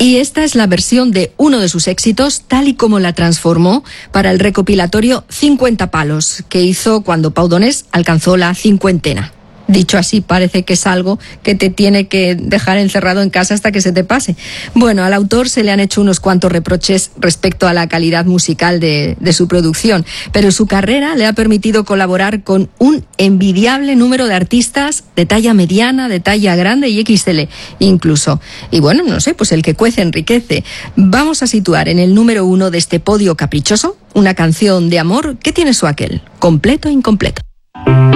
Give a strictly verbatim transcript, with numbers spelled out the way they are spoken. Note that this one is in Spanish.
Y esta es la versión de uno de sus éxitos, tal y como la transformó para el recopilatorio cincuenta palos, que hizo cuando Pau Donés alcanzó la cincuentena. Dicho así, parece que es algo que te tiene que dejar encerrado en casa hasta que se te pase. Bueno, al autor se le han hecho unos cuantos reproches respecto a la calidad musical de, de su producción, pero su carrera le ha permitido colaborar con un envidiable número de artistas de talla mediana, de talla grande y equis ele incluso. Y bueno, no sé, pues el que cuece enriquece. Vamos a situar en el número uno de este podio caprichoso una canción de amor que tiene su aquel, completo e incompleto.